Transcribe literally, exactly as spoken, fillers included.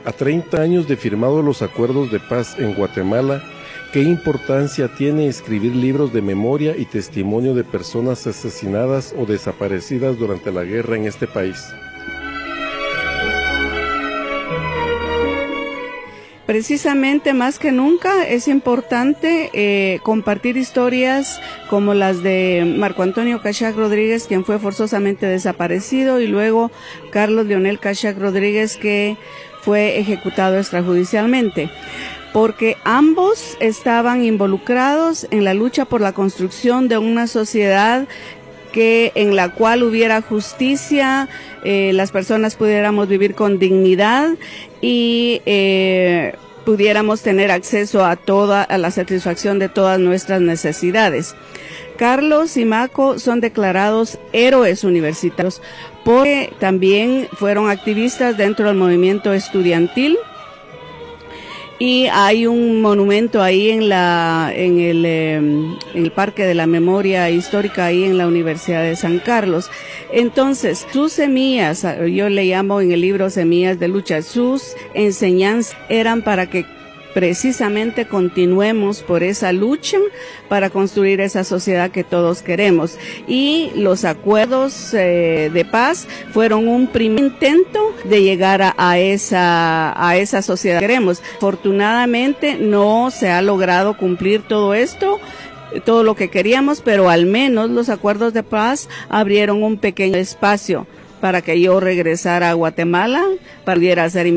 A treinta años de firmados los acuerdos de paz en Guatemala, ¿qué importancia tiene escribir libros de memoria y testimonio de personas asesinadas o desaparecidas durante la guerra en este país? Precisamente más que nunca es importante eh, compartir historias como las de Marco Antonio Cachac Rodríguez, quien fue forzosamente desaparecido, y luego Carlos Leonel Cachac Rodríguez, que fue ejecutado extrajudicialmente, porque ambos estaban involucrados en la lucha por la construcción de una sociedad que en la cual hubiera justicia, eh, las personas pudiéramos vivir con dignidad y eh, pudiéramos tener acceso a toda, a la satisfacción de todas nuestras necesidades. Carlos y Maco son declarados héroes universitarios porque también fueron activistas dentro del movimiento estudiantil. Y hay un monumento ahí en la en el, eh, en el Parque de la Memoria Histórica, ahí en la Universidad de San Carlos. Entonces, sus semillas, yo le llamo en el libro Semillas de Lucha, sus enseñanzas eran para que precisamente continuemos por esa lucha para construir esa sociedad que todos queremos. Y los acuerdos eh, de paz fueron un primer intento de llegar a, a esa a esa sociedad que queremos. Afortunadamente no se ha logrado cumplir todo esto, todo lo que queríamos, pero al menos los acuerdos de paz abrieron un pequeño espacio para que yo regresara a Guatemala, para poder hacer